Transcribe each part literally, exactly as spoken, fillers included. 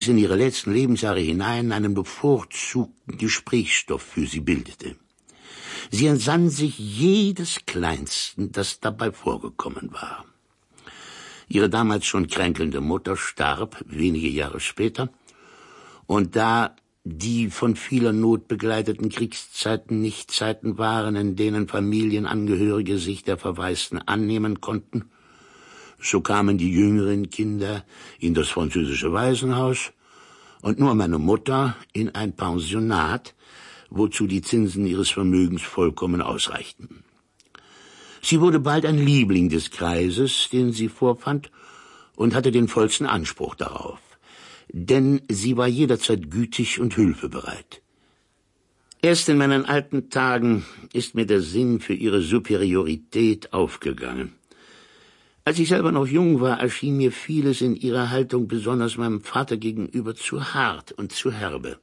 in ihre letzten Lebensjahre hinein einen bevorzugten Gesprächsstoff für sie bildete. Sie entsann sich jedes Kleinsten, das dabei vorgekommen war. Ihre damals schon kränkelnde Mutter starb wenige Jahre später, und da die von vieler Not begleiteten Kriegszeiten nicht Zeiten waren, in denen Familienangehörige sich der Verwaisten annehmen konnten, so kamen die jüngeren Kinder in das französische Waisenhaus und nur meine Mutter in ein Pensionat, wozu die Zinsen ihres Vermögens vollkommen ausreichten. Sie wurde bald ein Liebling des Kreises, den sie vorfand, und hatte den vollsten Anspruch darauf. Denn sie war jederzeit gütig und hilfebereit. Erst in meinen alten Tagen ist mir der Sinn für ihre Superiorität aufgegangen. Als ich selber noch jung war, erschien mir vieles in ihrer Haltung, besonders meinem Vater gegenüber, zu hart und zu herbe.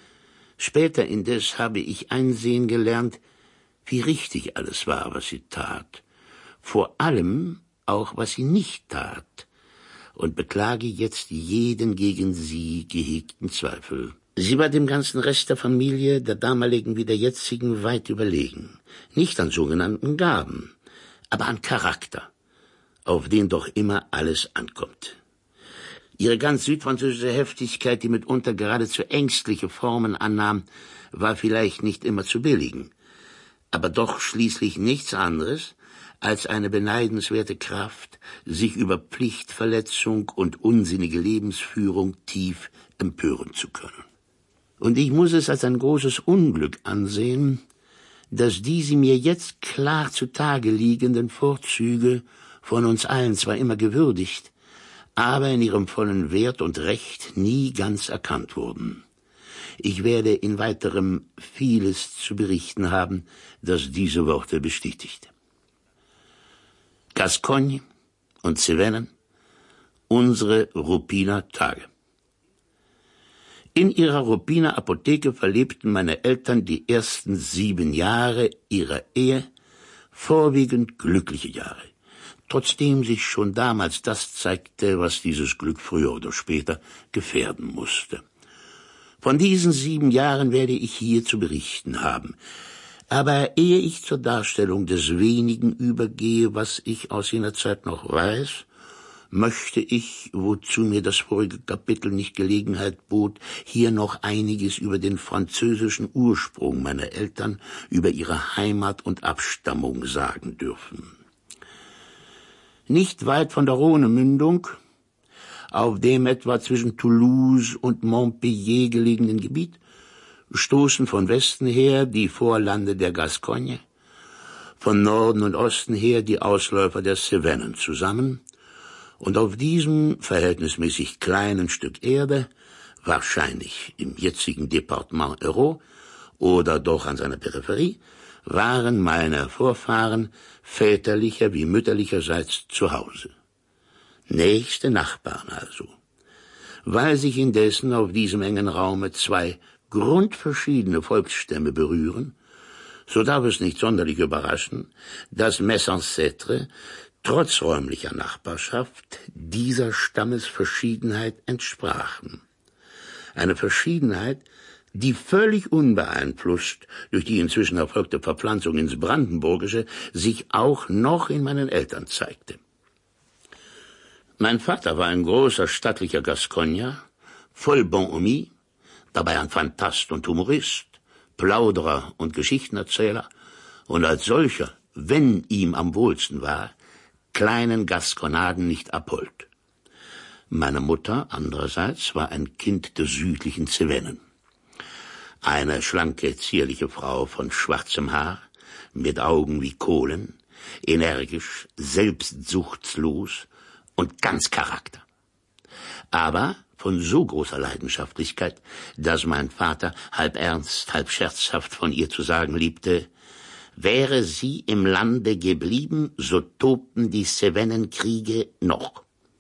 Später indes habe ich einsehen gelernt, wie richtig alles war, was sie tat. Vor allem auch, was sie nicht tat. Und beklage jetzt jeden gegen sie gehegten Zweifel. Sie war dem ganzen Rest der Familie, der damaligen wie der jetzigen, weit überlegen. Nicht an sogenannten Gaben, aber an Charakter, auf den doch immer alles ankommt. Ihre ganz südfranzösische Heftigkeit, die mitunter geradezu ängstliche Formen annahm, war vielleicht nicht immer zu billigen, aber doch schließlich nichts anderes als eine beneidenswerte Kraft, sich über Pflichtverletzung und unsinnige Lebensführung tief empören zu können. Und ich muss es als ein großes Unglück ansehen, dass diese mir jetzt klar zutage liegenden Vorzüge von uns allen zwar immer gewürdigt, aber in ihrem vollen Wert und Recht nie ganz erkannt wurden. Ich werde in weiterem vieles zu berichten haben, das diese Worte bestätigt. Gascogne und Cevennen, unsere Ruppiner Tage. In ihrer Ruppiner Apotheke verlebten meine Eltern die ersten sieben Jahre ihrer Ehe, vorwiegend glückliche Jahre, trotzdem sich schon damals das zeigte, was dieses Glück früher oder später gefährden musste. Von diesen sieben Jahren werde ich hier zu berichten haben. Aber ehe ich zur Darstellung des Wenigen übergehe, was ich aus jener Zeit noch weiß, möchte ich, wozu mir das vorige Kapitel nicht Gelegenheit bot, hier noch einiges über den französischen Ursprung meiner Eltern, über ihre Heimat und Abstammung sagen dürfen. Nicht weit von der Rhonemündung, auf dem etwa zwischen Toulouse und Montpellier gelegenen Gebiet, stoßen von Westen her die Vorlande der Gascogne, von Norden und Osten her die Ausläufer der Cevennen zusammen, und auf diesem verhältnismäßig kleinen Stück Erde, wahrscheinlich im jetzigen Departement Hérault oder doch an seiner Peripherie, waren meine Vorfahren väterlicher wie mütterlicherseits zu Hause. Nächste Nachbarn also. Weil sich indessen auf diesem engen Raume zwei grundverschiedene Volksstämme berühren, so darf es nicht sonderlich überraschen, dass mes ancêtres trotz räumlicher Nachbarschaft dieser Stammesverschiedenheit entsprachen. Eine Verschiedenheit, die völlig unbeeinflusst durch die inzwischen erfolgte Verpflanzung ins Brandenburgische sich auch noch in meinen Eltern zeigte. Mein Vater war ein großer, stattlicher Gascogner, voll Bonhomie, dabei ein Phantast und Humorist, Plauderer und Geschichtenerzähler und als solcher, wenn ihm am wohlsten war, kleinen Gasconaden nicht abhold. Meine Mutter andererseits war ein Kind der südlichen Cevennen. Eine schlanke, zierliche Frau von schwarzem Haar, mit Augen wie Kohlen, energisch, selbstsuchtslos und ganz Charakter. Aber von so großer Leidenschaftlichkeit, dass mein Vater halb ernst, halb scherzhaft von ihr zu sagen liebte: Wäre sie im Lande geblieben, so tobten die Cevennenkriege noch.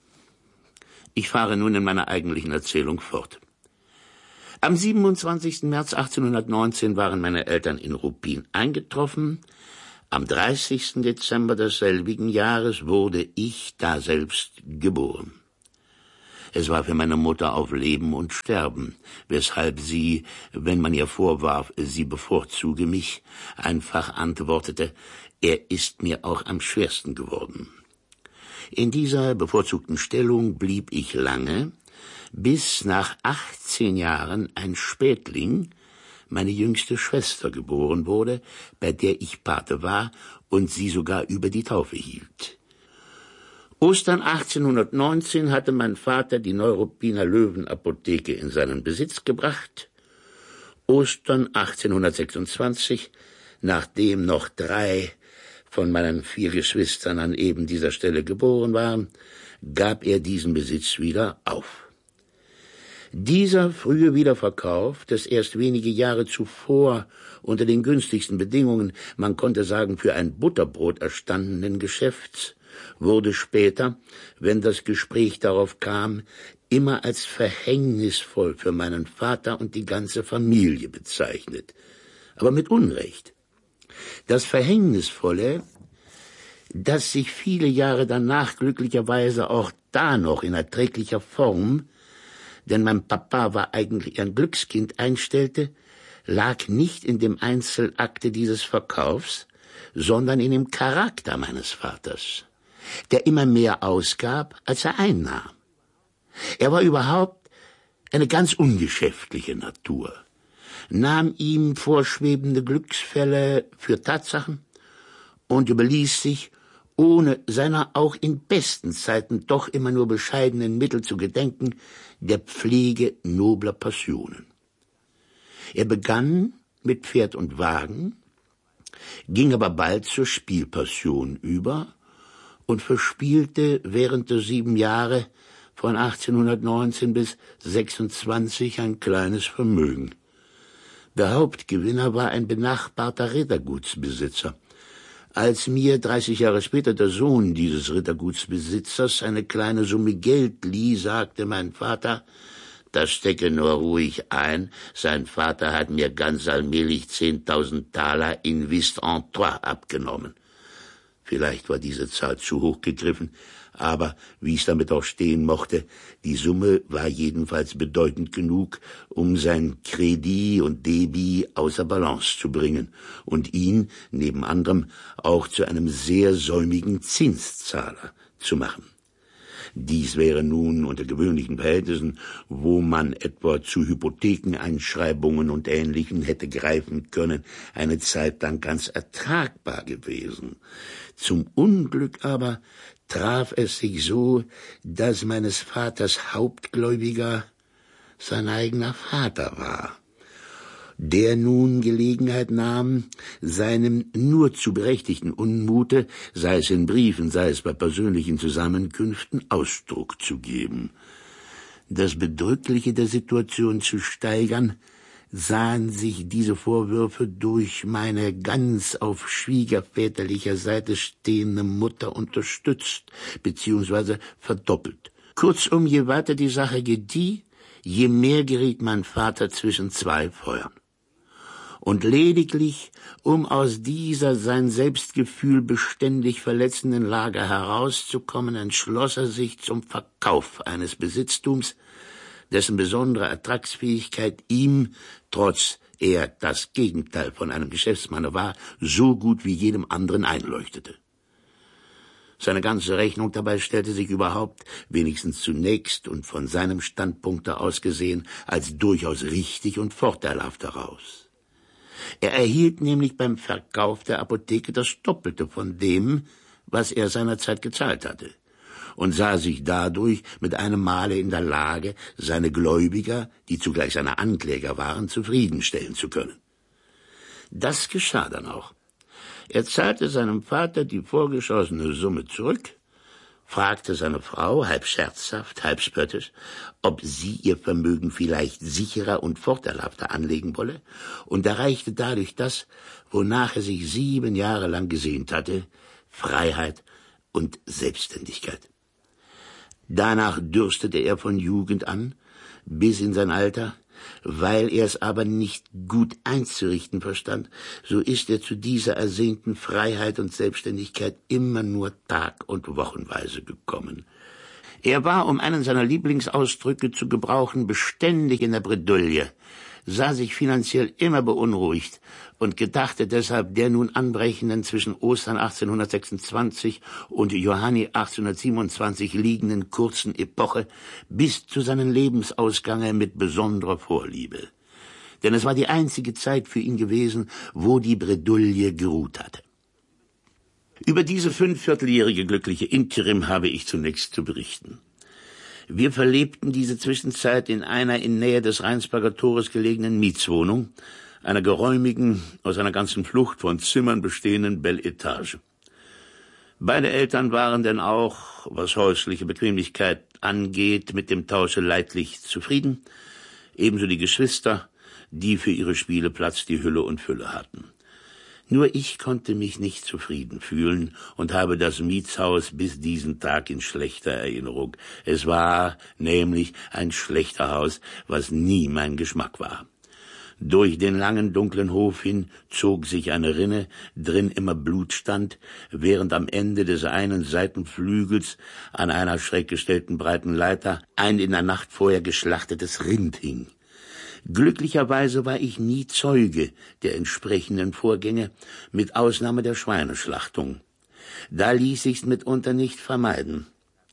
Ich fahre nun in meiner eigentlichen Erzählung fort. Am siebenundzwanzigsten März achtzehnhundertneunzehn waren meine Eltern in Ruppin eingetroffen. Am dreißigsten Dezember desselbigen Jahres wurde ich daselbst geboren. Es war für meine Mutter auf Leben und Sterben, weshalb sie, wenn man ihr vorwarf, sie bevorzuge mich, einfach antwortete, er ist mir auch am schwersten geworden. In dieser bevorzugten Stellung blieb ich lange, bis nach achtzehn Jahren ein Spätling, meine jüngste Schwester, geboren wurde, bei der ich Pate war und sie sogar über die Taufe hielt. Ostern achtzehnhundertneunzehn hatte mein Vater die Neuruppiner Löwenapotheke in seinen Besitz gebracht. Ostern achtzehnhundertsechsundzwanzig, nachdem noch drei von meinen vier Geschwistern an eben dieser Stelle geboren waren, gab er diesen Besitz wieder auf. Dieser frühe Wiederverkauf des erst wenige Jahre zuvor unter den günstigsten Bedingungen, man konnte sagen für ein Butterbrot erstandenen Geschäfts, wurde später, wenn das Gespräch darauf kam, immer als verhängnisvoll für meinen Vater und die ganze Familie bezeichnet, aber mit Unrecht. Das Verhängnisvolle, das sich viele Jahre danach glücklicherweise auch da noch in erträglicher Form, denn mein Papa war eigentlich ein Glückskind, einstellte, lag nicht in dem Einzelakte dieses Verkaufs, sondern in dem Charakter meines Vaters, der immer mehr ausgab, als er einnahm. Er war überhaupt eine ganz ungeschäftliche Natur, nahm ihm vorschwebende Glücksfälle für Tatsachen und überließ sich, ohne seiner auch in besten Zeiten doch immer nur bescheidenen Mittel zu gedenken, der Pflege nobler Passionen. Er begann mit Pferd und Wagen, ging aber bald zur Spielpassion über und verspielte während der sieben Jahre von achtzehnhundertneunzehn bis sechsundzwanzig ein kleines Vermögen. Der Hauptgewinner war ein benachbarter Rittergutsbesitzer. Als mir dreißig Jahre später der Sohn dieses Rittergutsbesitzers eine kleine Summe Geld lieh, sagte mein Vater, das stecke nur ruhig ein, sein Vater hat mir ganz allmählich zehntausend Taler in Whist en Trois abgenommen. Vielleicht war diese Zahl zu hoch gegriffen, aber wie es damit auch stehen mochte, die Summe war jedenfalls bedeutend genug, um sein Kredit und Debit außer Balance zu bringen und ihn, neben anderem, auch zu einem sehr säumigen Zinszahler zu machen. Dies wäre nun unter gewöhnlichen Verhältnissen, wo man etwa zu Hypothekeneinschreibungen und Ähnlichem hätte greifen können, eine Zeit lang ganz ertragbar gewesen. Zum Unglück aber traf es sich so, dass meines Vaters Hauptgläubiger sein eigener Vater war, der nun Gelegenheit nahm, seinem nur zu berechtigten Unmute, sei es in Briefen, sei es bei persönlichen Zusammenkünften, Ausdruck zu geben. Das Bedrückliche der Situation zu steigern, sahen sich diese Vorwürfe durch meine ganz auf schwiegerväterlicher Seite stehende Mutter unterstützt bzw. verdoppelt. Kurzum, je weiter die Sache gedieh, je mehr geriet mein Vater zwischen zwei Feuern. Und lediglich, um aus dieser sein Selbstgefühl beständig verletzenden Lage herauszukommen, entschloss er sich zum Verkauf eines Besitztums, dessen besondere Ertragsfähigkeit ihm, trotz er das Gegenteil von einem Geschäftsmanne war, so gut wie jedem anderen einleuchtete. Seine ganze Rechnung dabei stellte sich überhaupt, wenigstens zunächst und von seinem Standpunkte aus gesehen, als durchaus richtig und vorteilhaft heraus. Er erhielt nämlich beim Verkauf der Apotheke das Doppelte von dem, was er seinerzeit gezahlt hatte, und sah sich dadurch mit einem Male in der Lage, seine Gläubiger, die zugleich seine Ankläger waren, zufriedenstellen zu können. Das geschah dann auch. Er zahlte seinem Vater die vorgeschossene Summe zurück, fragte seine Frau, halb scherzhaft, halb spöttisch, ob sie ihr Vermögen vielleicht sicherer und vorteilhafter anlegen wolle, und erreichte dadurch das, wonach er sich sieben Jahre lang gesehnt hatte, Freiheit und Selbstständigkeit. Danach dürstete er von Jugend an, bis in sein Alter. Weil er es aber nicht gut einzurichten verstand, so ist er zu dieser ersehnten Freiheit und Selbstständigkeit immer nur tag- und wochenweise gekommen. Er war, um einen seiner Lieblingsausdrücke zu gebrauchen, beständig in der Bredouille, sah sich finanziell immer beunruhigt und gedachte deshalb der nun anbrechenden, zwischen Ostern achtzehnhundertsechsundzwanzig und Johanni achtzehnhundertsiebenundzwanzig liegenden kurzen Epoche bis zu seinem Lebensausgange mit besonderer Vorliebe. Denn es war die einzige Zeit für ihn gewesen, wo die Bredouille geruht hatte. Über diese fünfvierteljährige glückliche Interim habe ich zunächst zu berichten. Wir verlebten diese Zwischenzeit in einer in Nähe des Rheinsberger Tores gelegenen Mietswohnung, einer geräumigen, aus einer ganzen Flucht von Zimmern bestehenden Belle Etage. Beide Eltern waren denn auch, was häusliche Bequemlichkeit angeht, mit dem Tausche leidlich zufrieden, ebenso die Geschwister, die für ihre Spieleplatz die Hülle und Fülle hatten. Nur ich konnte mich nicht zufrieden fühlen und habe das Mietshaus bis diesen Tag in schlechter Erinnerung. Es war nämlich ein schlechter Haus, was nie mein Geschmack war. Durch den langen, dunklen Hof hin zog sich eine Rinne, drin immer Blut stand, während am Ende des einen Seitenflügels an einer schräg gestellten breiten Leiter ein in der Nacht vorher geschlachtetes Rind hing. Glücklicherweise war ich nie Zeuge der entsprechenden Vorgänge, mit Ausnahme der Schweineschlachtung. Da ließ sich's mitunter nicht vermeiden.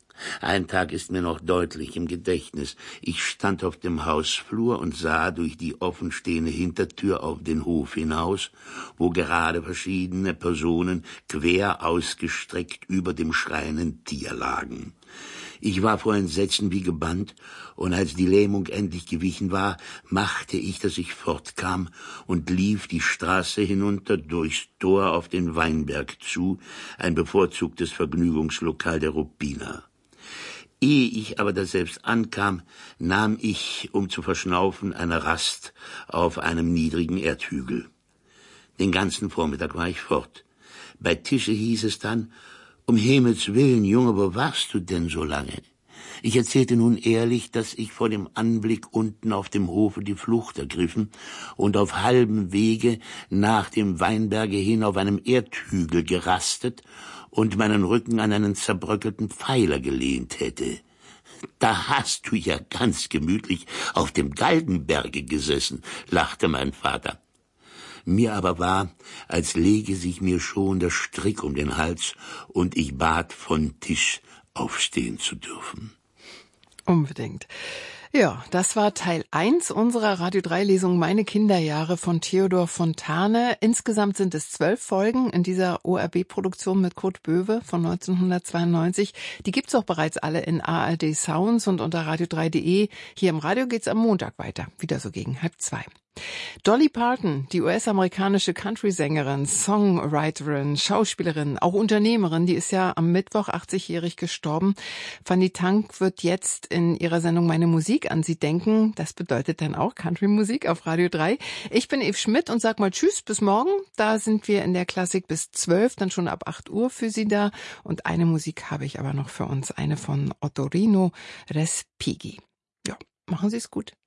Ein Tag ist mir noch deutlich im Gedächtnis. Ich stand auf dem Hausflur und sah durch die offenstehende Hintertür auf den Hof hinaus, wo gerade verschiedene Personen quer ausgestreckt über dem schreienden Tier lagen. Ich war vor Entsetzen wie gebannt, und als die Lähmung endlich gewichen war, machte ich, dass ich fortkam und lief die Straße hinunter durchs Tor auf den Weinberg zu, ein bevorzugtes Vergnügungslokal der Ruppiner. Ehe ich aber daselbst ankam, nahm ich, um zu verschnaufen, eine Rast auf einem niedrigen Erdhügel. Den ganzen Vormittag war ich fort. Bei Tische hieß es dann: »Um Himmels Willen, Junge, wo warst du denn so lange?« Ich erzählte nun ehrlich, dass ich vor dem Anblick unten auf dem Hofe die Flucht ergriffen und auf halbem Wege nach dem Weinberge hin auf einem Erdhügel gerastet und meinen Rücken an einen zerbröckelten Pfeiler gelehnt hätte. »Da hast du ja ganz gemütlich auf dem Galgenberge gesessen«, lachte mein Vater. Mir aber war, als lege sich mir schon der Strick um den Hals, und ich bat, von Tisch aufstehen zu dürfen. Unbedingt. Ja, das war Teil eins unserer Radio drei Lesung Meine Kinderjahre von Theodor Fontane. Insgesamt sind es zwölf Folgen in dieser O R B-Produktion mit Kurt Böwe von neunzehnhundertzweiundneunzig. Die gibt's auch bereits alle in A R D Sounds und unter radio drei punkt de. Hier im Radio geht's am Montag weiter, wieder so gegen halb zwei. Dolly Parton, die U S-amerikanische Country-Sängerin, Songwriterin, Schauspielerin, auch Unternehmerin, die ist ja am Mittwoch achtzigjährig gestorben. Fanny Tank wird jetzt in ihrer Sendung Meine Musik an sie denken. Das bedeutet dann auch Country-Musik auf Radio drei. Ich bin Eve Schmidt und sag mal Tschüss, bis morgen. Da sind wir in der Klassik bis zwölf, dann schon ab acht Uhr für Sie da. Und eine Musik habe ich aber noch für uns, eine von Ottorino Respighi. Ja, machen Sie es gut.